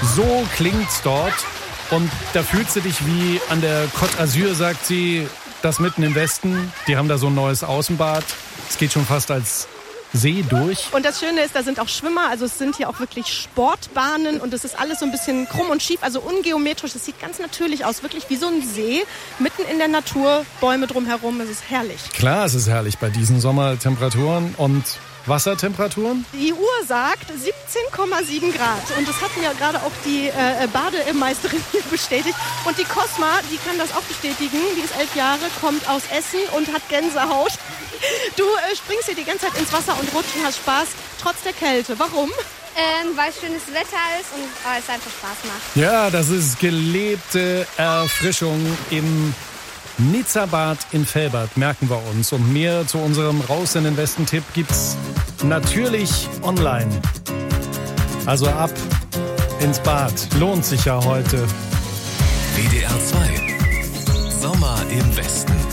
So klingt's dort. Und da fühlst du dich wie an der Côte d'Azur, sagt sie, das mitten im Westen. Die haben da so ein neues Außenbad. Es geht schon fast als See durch. Und das Schöne ist, da sind auch Schwimmer, also es sind hier auch wirklich Sportbahnen und es ist alles so ein bisschen krumm und schief, also ungeometrisch. Es sieht ganz natürlich aus, wirklich wie so ein See, mitten in der Natur, Bäume drumherum, es ist herrlich. Klar, es ist herrlich bei diesen Sommertemperaturen und Wassertemperaturen? Die Uhr sagt 17,7 Grad und das hat mir gerade auch die Bademeisterin hier bestätigt. Und die Cosma, die kann das auch bestätigen, die ist 11 Jahre, kommt aus Essen und hat Gänsehaut. Du springst hier die ganze Zeit ins Wasser und rutschst und hast Spaß, trotz der Kälte. Warum? Weil schönes Wetter ist und es einfach Spaß macht. Ja, das ist gelebte Erfrischung im Nizza-Bad in Velbert, merken wir uns. Und mehr zu unserem Raus in den Westen-Tipp gibt's natürlich online. Also ab ins Bad. Lohnt sich ja heute. WDR 2. Sommer im Westen.